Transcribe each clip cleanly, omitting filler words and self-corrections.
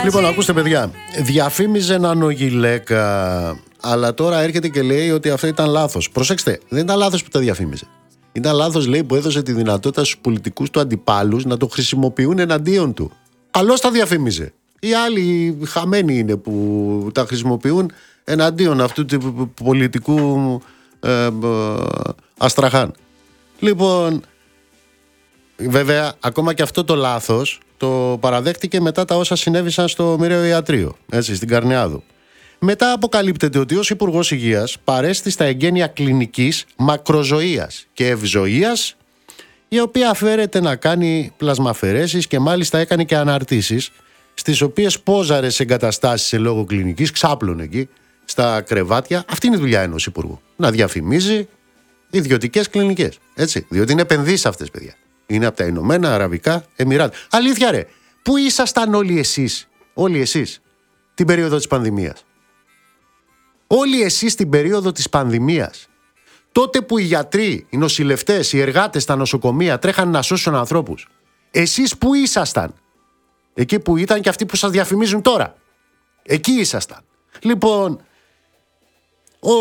Λοιπόν, ακούστε παιδιά, διαφήμιζε νανογιλέκα, αλλά τώρα έρχεται και λέει ότι αυτό ήταν λάθος. Προσέξτε, δεν ήταν λάθος που τα διαφήμιζε. Ήταν λάθος, λέει, που έδωσε τη δυνατότητα στους πολιτικούς του αντιπάλους να το χρησιμοποιούν εναντίον του. Καλώς τα διαφήμιζε. Οι άλλοι χαμένοι είναι που τα χρησιμοποιούν εναντίον αυτού του πολιτικού αστραχάν. Λοιπόν, βέβαια, ακόμα και αυτό το λάθος το παραδέχτηκε μετά τα όσα συνέβησαν στο Μοιραίο Ιατρείο, έτσι, στην Καρνιάδου. Μετά αποκαλύπτεται ότι ως Υπουργός Υγείας παρέστη στα εγγένεια κλινικής μακροζωίας και ευζωίας, η οποία αφαίρεται να κάνει πλασμαφαιρέσεις και μάλιστα έκανε και αναρτήσεις, στις οποίες πόζαρε σε εγκαταστάσεις σε λόγο κλινικής, ξάπλωνε εκεί στα κρεβάτια. Αυτή είναι η δουλειά ενός υπουργού. Να διαφημίζει ιδιωτικές κλινικές. Έτσι. Διότι είναι επενδύσεις αυτές, παιδιά. Είναι από τα Ηνωμένα Αραβικά Εμιράτα. Αλήθεια, ρε. Πού ήσασταν όλοι εσείς, την περίοδο της πανδημίας? Όλοι εσείς την περίοδο της πανδημίας. Τότε που οι γιατροί, οι νοσηλευτές, οι εργάτες στα νοσοκομεία τρέχαν να σώσουν ανθρώπους. Εσείς πού ήσασταν? Εκεί που ήταν και αυτοί που σας διαφημίζουν τώρα. Εκεί ήσασταν. Λοιπόν, ο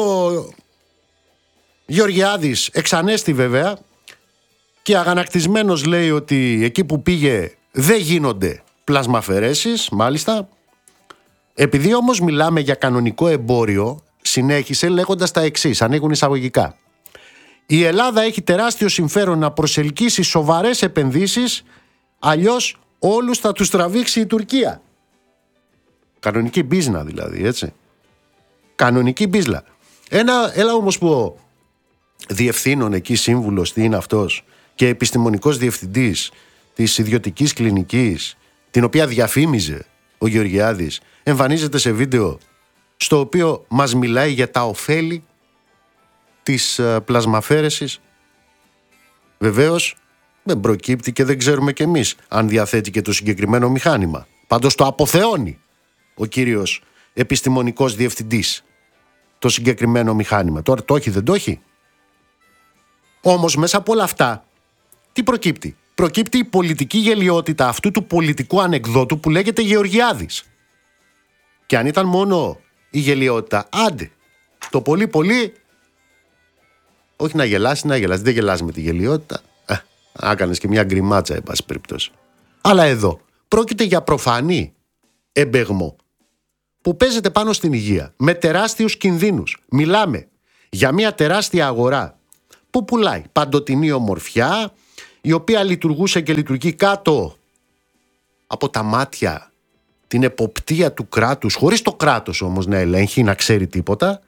Γεωργιάδης εξανέστη βέβαια και αγανακτισμένος λέει ότι εκεί που πήγε δεν γίνονται πλασμαφαιρέσεις, μάλιστα. Επειδή όμως μιλάμε για κανονικό εμπόριο, συνέχισε λέγοντας τα εξής, ανοίγουν εισαγωγικά. Η Ελλάδα έχει τεράστιο συμφέρον να προσελκύσει σοβαρές επενδύσεις, αλλιώς όλους θα τους τραβήξει η Τουρκία. Κανονική μπίζνα δηλαδή, έτσι. Κανονική μπίζλα. Έλα όμως που ο διευθύνων εκεί σύμβουλος, τι είναι αυτός, και επιστημονικός διευθυντής της ιδιωτικής κλινικής, την οποία διαφήμιζε ο Γεωργιάδης, εμφανίζεται σε βίντεο στο οποίο μας μιλάει για τα ωφέλη της πλασμαφέρεσης. Βεβαίως δεν προκύπτει και δεν ξέρουμε κι εμείς αν διαθέτει και το συγκεκριμένο μηχάνημα. Πάντως το αποθεώνει ο κύριος επιστημονικός διευθυντής το συγκεκριμένο μηχάνημα. Τώρα το έχει, δεν το έχει? Όμως μέσα από όλα αυτά τι προκύπτει? Προκύπτει η πολιτική γελοιότητα αυτού του πολιτικού ανεκδότου που λέγεται Γεωργιάδης. Και αν ήταν μόνο η γελοιότητα, άντε, το πολύ πολύ, όχι να γελάσει, δεν γελάσει με τη γελοιότητα. Άκανες και μια γκριμάτσα, εν πάση περιπτώσει. Αλλά εδώ πρόκειται για προφανή εμπεγμό που παίζεται πάνω στην υγεία με τεράστιους κινδύνους. Μιλάμε για μια τεράστια αγορά που πουλάει παντοτινή ομορφιά, η οποία λειτουργούσε και λειτουργεί κάτω από τα μάτια, την εποπτεία του κράτους, χωρίς το κράτος όμως να ελέγχει, να ξέρει τίποτα.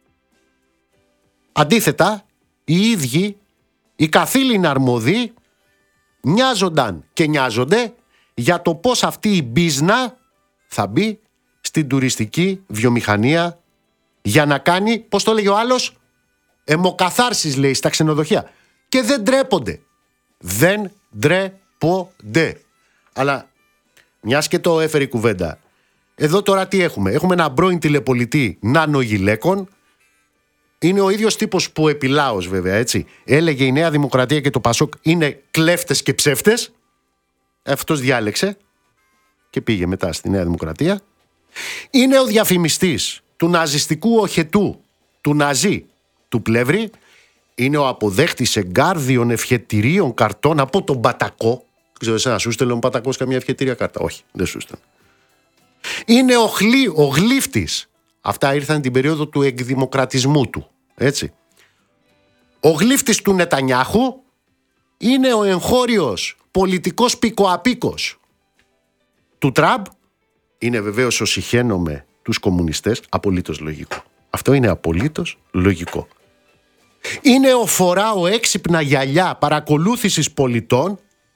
Αντίθετα, οι ίδιοι, οι καθήλυνα αρμόδιοι, νοιάζονταν και νοιάζονται για το πώς αυτή η μπίζνα θα μπει στην τουριστική βιομηχανία για να κάνει, πώς το λέγει ο άλλος, αιμοκαθάρσεις, λέει, στα ξενοδοχεία. Και δεν ντρέπονται. Δεν ντρέπονται. Αλλά μιας και το έφερε η κουβέντα, εδώ τώρα τι έχουμε? Έχουμε ένα πρώην τηλεπολιτή νανογιλέκων. Είναι ο ίδιος τύπος που επιλάως βέβαια, έτσι. Έλεγε η Νέα Δημοκρατία και το Πασόκ είναι κλέφτες και ψεύτες. Αυτός διάλεξε και πήγε μετά στη Νέα Δημοκρατία. Είναι ο διαφημιστής του ναζιστικού οχετού, του Ναζί, του Πλεύρη. Είναι ο αποδέχτης εγκάρδιων ευχετηρίων καρτών από τον Πατακό. Ξέρω εσένα, σου στέλνει ο Πατακός καμία ευχετήρια κάρτα? Όχι, δεν σου στέλνει. Είναι ο γλύφτης. Αυτά ήρθαν την περίοδο του εκδημοκρατισμού του, έτσι. Ο γλύφτης του Νετανιάχου είναι ο εγχώριος πολιτικός πικοαπίκος του Τραμπ. Είναι βεβαίως ο συχαίνομαι τους κομμουνιστές, απολύτως λογικό. Αυτό είναι απολύτως λογικό. Είναι ο φοράω έξυπνα γυαλιά παρακολούθησης πολιτών.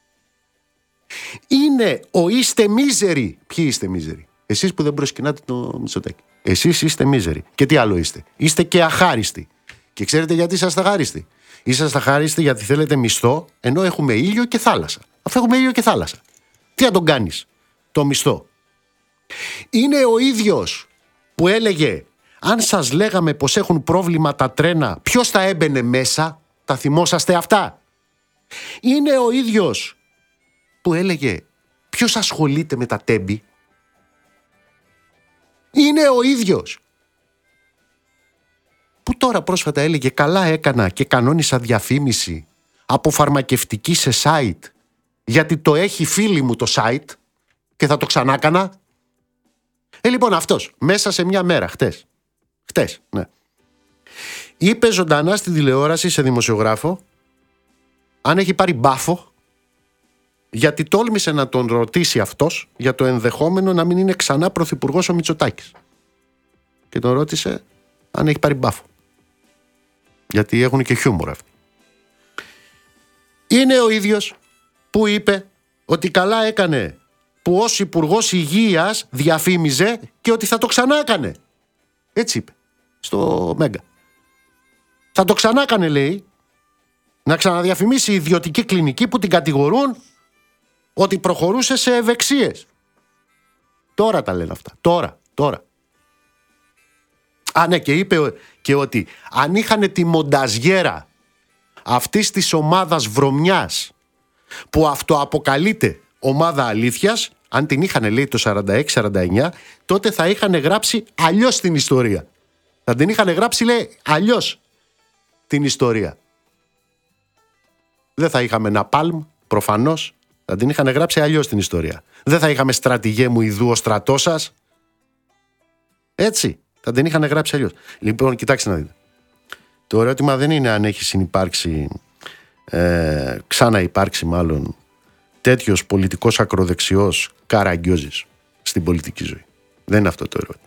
Είναι ο είστε μίζεροι. Ποιοι είστε μίζεροι? Εσείς που δεν προσκυνάτε το Μητσοτάκη. Εσείς είστε μίζεροι. Και τι άλλο είστε? Είστε και αχάριστοι. Και ξέρετε γιατί είσαστε αχάριστοι? Είσαστε αχάριστοι γιατί θέλετε μισθό, ενώ έχουμε ήλιο και θάλασσα. Αφού έχουμε ήλιο και θάλασσα, τι να τον κάνεις το μισθό? Είναι ο ίδιος που έλεγε, αν σας λέγαμε πως έχουν πρόβλημα τα τρένα, ποιος θα έμπαινε μέσα? Τα θυμόσαστε αυτά? Είναι ο ίδιος που έλεγε, ποιος ασχολείται με τα τέμπη? Είναι ο ίδιος που τώρα πρόσφατα έλεγε καλά έκανα και κανόνισα διαφήμιση από φαρμακευτική σε site, γιατί το έχει φίλη μου το site και θα το ξανά κάνα. Λοιπόν, αυτός μέσα σε μια μέρα, χτες, ναι, είπε ζωντανά στη τηλεόραση σε δημοσιογράφο αν έχει πάρει μπάφο, γιατί τόλμησε να τον ρωτήσει αυτός για το ενδεχόμενο να μην είναι ξανά πρωθυπουργός ο Μητσοτάκης. Και τον ρώτησε αν έχει πάρει μπάφο, γιατί έχουν και χιούμορ αυτοί. Είναι ο ίδιος που είπε ότι καλά έκανε που ως Υπουργός Υγείας διαφήμιζε και ότι θα το ξανά έκανε. Έτσι είπε στο Μέγκα. Θα το ξανά έκανε, λέει, να ξαναδιαφημίσει η ιδιωτική κλινική που την κατηγορούν ότι προχωρούσε σε ευεξίες. Τώρα τα λένε αυτά. Τώρα. Α, ναι, και είπε και ότι αν είχαν τη μονταζιέρα αυτής της ομάδας βρωμιάς που αυτοαποκαλείται ομάδα αλήθειας, αν την είχαν, λέει, το 46-49, τότε θα είχαν γράψει αλλιώς την ιστορία. Θα την είχαν γράψει, λέει, αλλιώς την ιστορία. Δεν θα είχαμε Ναπάλμ, προφανώς. Θα την είχαν γράψει αλλιώς την ιστορία. Δεν θα είχαμε στρατηγέ μου ιδού ο στρατός σας. Έτσι. Θα την είχαν γράψει αλλιώς. Λοιπόν, κοιτάξτε να δείτε. Το ερώτημα δεν είναι αν έχει συνυπάρξει, ξαναυπάρξει μάλλον, τέτοιος πολιτικός ακροδεξιός Καραγκιόζης στην πολιτική ζωή. Δεν είναι αυτό το ερώτημα.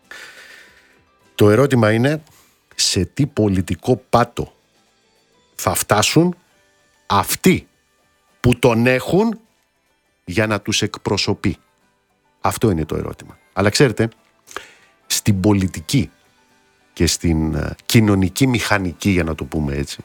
Το ερώτημα είναι σε τι πολιτικό πάτο θα φτάσουν αυτοί που τον έχουν για να τους εκπροσωπεί. Αυτό είναι το ερώτημα. Αλλά ξέρετε, στην πολιτική και στην κοινωνική μηχανική, για να το πούμε έτσι,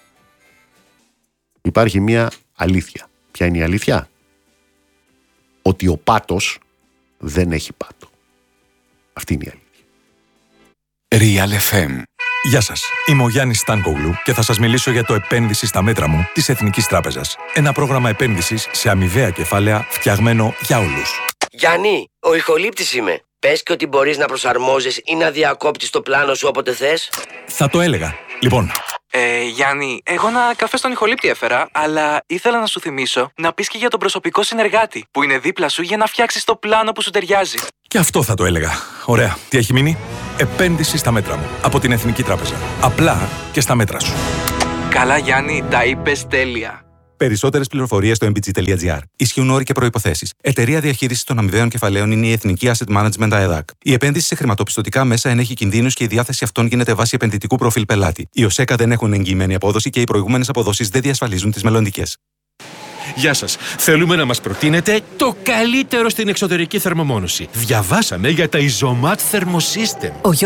υπάρχει μία αλήθεια. Ποια είναι η αλήθεια? Ότι ο πάτος δεν έχει πάτο. Αυτή είναι η αλήθεια. Real FM. Γεια σας, είμαι ο Γιάννης Στάνκογλου και θα σας μιλήσω για το επένδυση στα μέτρα μου της Εθνικής Τράπεζας. Ένα πρόγραμμα επένδυσης σε αμοιβαία κεφάλαια φτιαγμένο για όλους. Γιάννη, ο ηχολήπτης είμαι. Πες και ότι μπορείς να προσαρμόζεις ή να διακόπτεις το πλάνο σου όποτε θες. Θα το έλεγα. Λοιπόν. Γιάννη, εγώ ένα καφέ στον ηχολήπτη έφερα, αλλά ήθελα να σου θυμίσω να πεις και για τον προσωπικό συνεργάτη που είναι δίπλα σου για να φτιάξεις το πλάνο που σου ταιριάζει. Και αυτό θα το έλεγα. Ωραία. Τι έχει μείνει? Επένδυση στα μέτρα μου από την Εθνική Τράπεζα. Απλά και στα μέτρα σου. Καλά, Γιάννη, τα είπες τέλεια. Περισσότερες πληροφορίες στο mbg.gr. Ισχύουν όροι και προϋποθέσεις. Εταιρεία διαχείρισης των αμοιβαίων κεφαλαίων είναι η Εθνική Asset Management ΑΕΔΑΚ. Η επένδυση σε χρηματοπιστωτικά μέσα ενέχει κινδύνους και η διάθεση αυτών γίνεται βάσει επενδυτικού προφίλ πελάτη. Οι ΟΣΕΚΑ δεν έχουν εγγυημένη απόδοση και οι προηγούμενες αποδόσεις δεν διασφαλίζουν τις μελλοντικές. Γεια σας. Θέλουμε να μας προτείνετε το καλύτερο στην εξωτερική θερμομόνωση. Διαβάσαμε για τα Isomat Thermosystem.